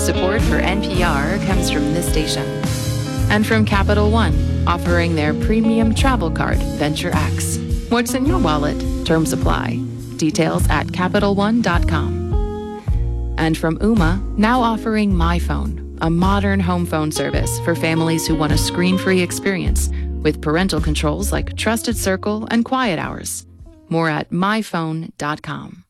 Support for NPR comes from this station. And from Capital One, offering their premium travel card, Venture X. What's in your wallet? Terms apply. Details at CapitalOne.com. And from Ooma, now offering MyPhone, a modern home phone service for families who want a screen-free experience with parental controls like Trusted Circle and Quiet Hours. More at MyPhone.com.